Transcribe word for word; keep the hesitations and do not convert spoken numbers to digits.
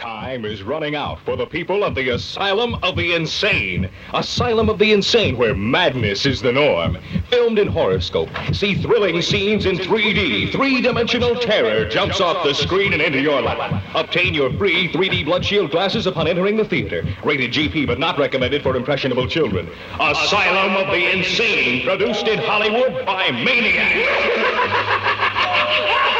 Time is running out for the people of the Asylum of the Insane. Asylum of the Insane, where madness is the norm. Filmed in Horoscope. See thrilling scenes in three D. Three-dimensional terror jumps off the screen and into your lap. Obtain your free three D blood shield glasses upon entering the theater. Rated G P, but not recommended for impressionable children. Asylum of the Insane, produced in Hollywood by Maniac.